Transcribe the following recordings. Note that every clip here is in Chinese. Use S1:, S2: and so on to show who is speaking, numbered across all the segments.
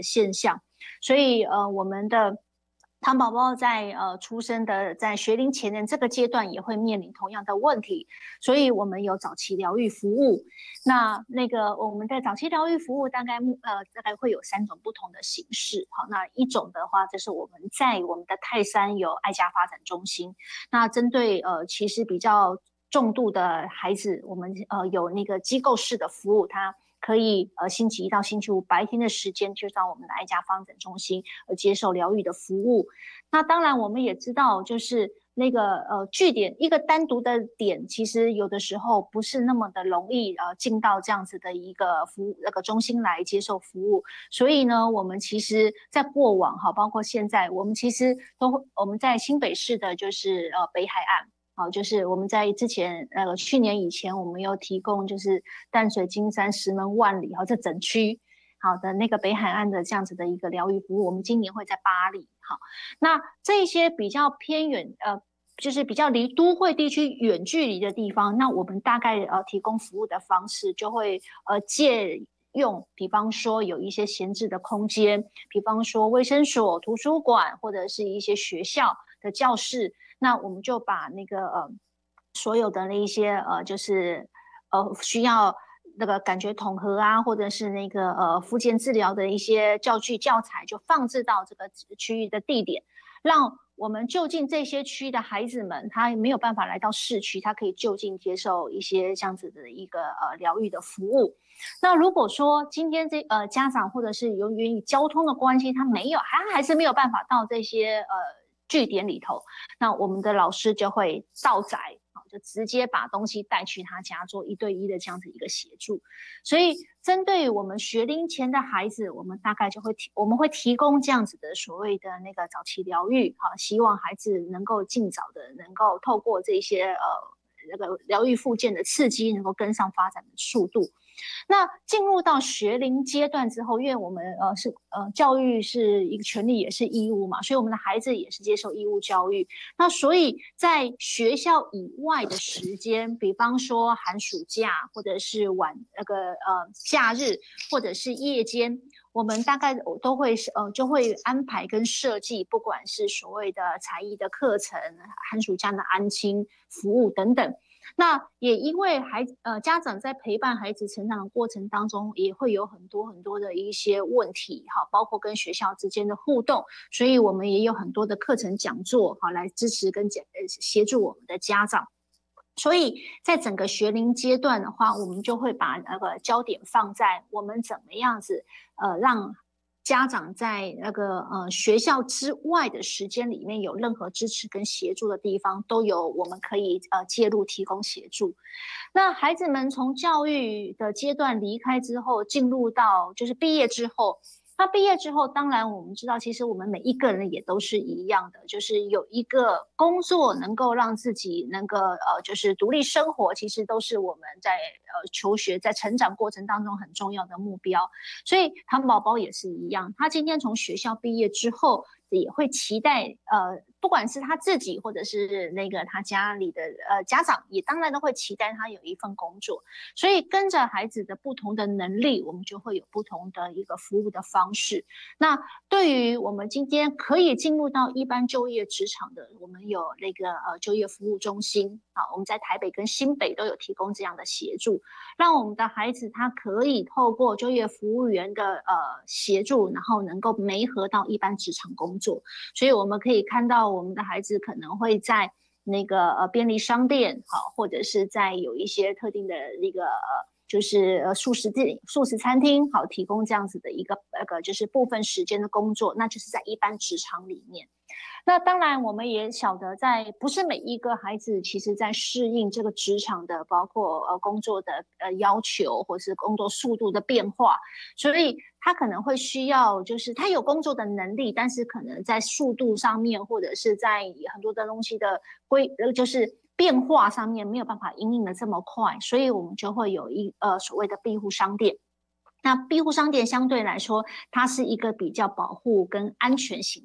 S1: 的现象。所以我们的糖宝宝在出生的在学龄前的这个阶段也会面临同样的问题，所以我们有早期疗愈服务。那个我们的早期疗愈服务大概会有3种不同的形式。好，那一种的话，就是我们在我们的泰山有爱家发展中心，那针对其实比较重度的孩子，我们有那个机构式的服务，它可以星期一到星期五白天的时间就到我们的爱家发展中心接受疗愈的服务。那当然我们也知道，就是那个据点一个单独的点，其实有的时候不是那么的容易进到这样子的一个服务那个中心来接受服务。所以呢，我们其实在过往包括现在，我们其实我们在新北市的就是北海岸。好，就是我们在之前去年以前，我们有提供就是淡水、金山、石门、万里这整区好的那个北海岸的这样子的一个疗愈服务，我们今年会在巴黎。好，那这些比较偏远就是比较离都会地区远距离的地方，那我们大概提供服务的方式就会借用，比方说有一些闲置的空间，比方说卫生所、图书馆或者是一些学校的教室。那我们就把那个所有的那一些就是需要那个感觉统合啊，或者是那个复健治疗的一些教具教材，就放置到这个区域的地点，让我们就近这些区的孩子们，他没有办法来到市区，他可以就近接受一些这样子的一个疗愈的服务。那如果说今天家长或者是由于交通的关系，他还是没有办法到这些据点里头，那我们的老师就会到宅，就直接把东西带去他家做1对1的这样子一个协助。所以针对我们学龄前的孩子，我们大概我们会提供这样子的所谓的那个早期疗愈，希望孩子能够尽早的能够透过这些那个疗愈复健的刺激，能够跟上发展的速度。那进入到学龄阶段之后，因为我们教育是一个权利也是义务嘛，所以我们的孩子也是接受义务教育。那所以在学校以外的时间，比方说寒暑假或者是假日或者是夜间，我们大概都会就会安排跟设计，不管是所谓的才艺的课程、寒暑假的安亲服务等等。那也因为家长在陪伴孩子成长的过程当中，也会有很多很多的一些问题，包括跟学校之间的互动，所以我们也有很多的课程讲座，来支持跟协助我们的家长。所以在整个学龄阶段的话，我们就会把那个焦点放在我们怎么样子让家长在那个学校之外的时间里面有任何支持跟协助的地方，都有我们可以介入提供协助。那孩子们从教育的阶段离开之后，进入到就是毕业之后。那毕业之后，当然我们知道，其实我们每一个人也都是一样的，就是有一个工作能够让自己能够就是独立生活，其实都是我们在求学在成长过程当中很重要的目标。所以糖宝宝也是一样，他今天从学校毕业之后，也会期待不管是他自己或者是那个他家里的家长，也当然都会期待他有一份工作。所以跟着孩子的不同的能力，我们就会有不同的一个服务的方式。那对于我们今天可以进入到一般就业职场的，我们有那个就业服务中心啊，我们在台北跟新北都有提供这样的协助，让我们的孩子他可以透过就业服务员的协助，然后能够媒合到一般职场工作。所以我们可以看到我们的孩子可能会在那个便利商店，好，或者是在有一些特定的那个就是素食餐厅，好，提供这样子的一个就是部分时间的工作，那就是在一般职场里面。那当然我们也晓得在不是每一个孩子其实在适应这个职场的包括工作的要求或是工作速度的变化，所以他可能会需要就是他有工作的能力，但是可能在速度上面或者是在很多的东西的就是变化上面没有办法因应的这么快，所以我们就会有所谓的庇护商店。那庇护商店相对来说它是一个比较保护跟安全型的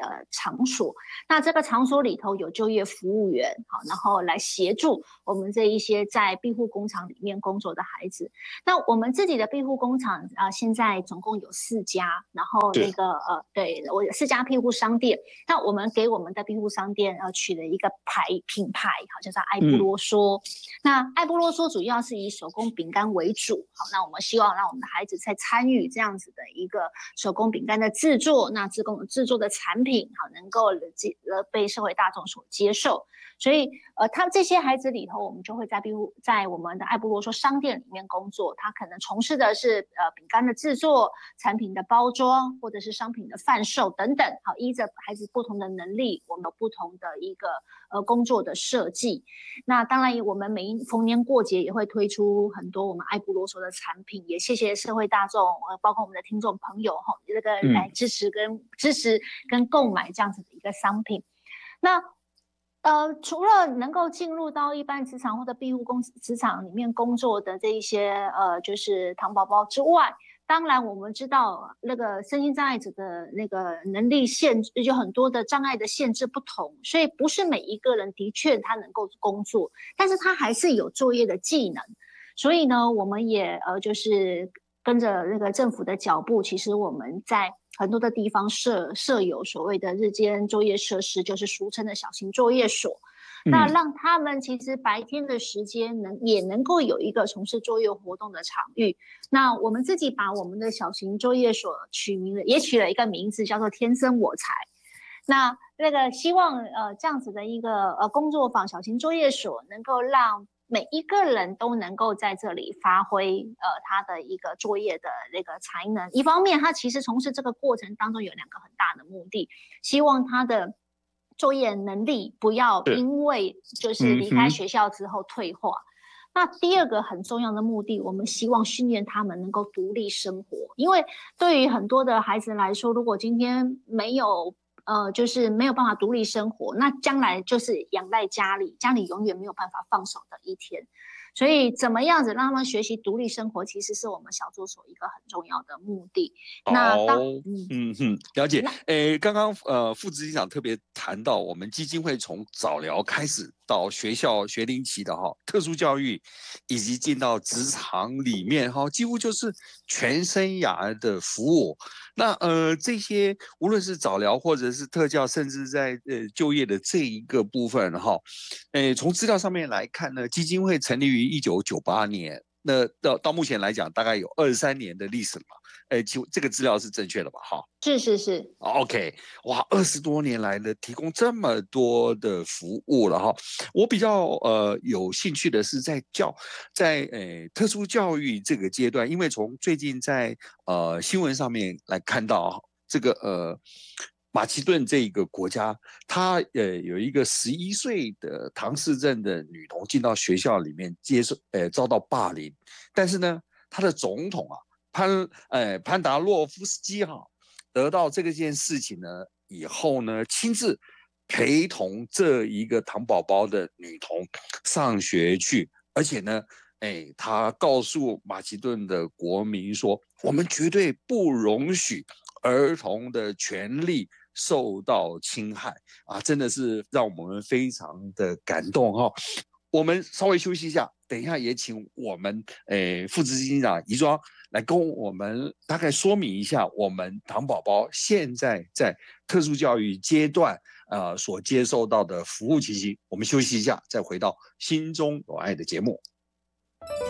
S1: 的场所。那这个场所里头有就业服务员，好，然后来协助我们这一些在庇护工厂里面工作的孩子。那我们自己的庇护工厂现在总共有4家，然后那个对，我有4家庇护商店。那我们给我们的庇护商店取了一个品牌，好，叫做爱不啰嗦。那爱不啰嗦主要是以手工饼干为主，好，那我们希望让我们的孩子在参与这样子的一个手工饼干的制作，那制作的产品好能够被社会大众所接受。所以他这些孩子里头，我们就会在我们的爱不啰嗦商店里面工作。他可能从事的是饼干的制作、产品的包装，或者是商品的贩售等等。好，依着孩子不同的能力，我们有不同的一个工作的设计。那当然，我们每一逢年过节也会推出很多我们爱不啰嗦的产品，也谢谢社会大众，包括我们的听众朋友这个来支持跟购买这样子的一个商品。那除了能够进入到一般职场或者庇护职场里面工作的这一些就是糖宝宝之外，当然我们知道那个身心障碍者的那个能力限制，有很多的障碍的限制不同，所以不是每一个人的确他能够工作，但是他还是有作业的技能。所以呢，我们也就是跟着那个政府的脚步，其实我们在很多的地方设有所谓的日间作业设施，就是俗称的小型作业所。那让他们其实白天的时间也能够有一个从事作业活动的场域。那我们自己把我们的小型作业所也取了一个名字，叫做天生我材。那个希望这样子的一个工作坊小型作业所，能够让每一个人都能够在这里发挥他的一个作业的那个才能。一方面，他其实从事这个过程当中有2个很大的目的，希望他的作业能力不要因为就是离开学校之后退化。那第2个很重要的目的，我们希望训练他们能够独立生活。因为对于很多的孩子来说，如果今天就是没有办法独立生活，那将来就是仰赖家里永远没有办法放手的一天。所以怎么样子让他们学习独立生活，其实是我们小作所一个很重要的目的。那
S2: 了解。刚刚副执行长特别谈到，我们基金会从早疗开始到学校学龄期的特殊教育，以及进到职场里面几乎就是全生涯的服务。那这些无论是早疗或者是特教，甚至在就业的这一个部分从资料上面来看呢，基金会成立于1998年，那到目前来讲大概有23年的历史了嘛。这个资料是正确的吧？
S1: 是。
S2: OK， 哇，20多年来呢，提供这么多的服务了我比较有兴趣的是在特殊教育这个阶段，因为从最近在新闻上面来看到这个马其顿这个国家，它有一个11岁的唐氏症的女童进到学校里面遭到霸凌，但是呢，他的总统潘达洛夫斯基得到这件事情呢以后呢，亲自陪同这一个糖宝宝的女童上学去，而且呢，他告诉马其顿的国民说，我们绝对不容许儿童的权利受到侵害真的是让我们非常的感动我们稍微休息一下，等一下也请我们副执行长宜庄来跟我们大概说明一下我们糖宝宝现在在特殊教育阶段所接受到的服务情形。我们休息一下，再回到心中有爱的节目。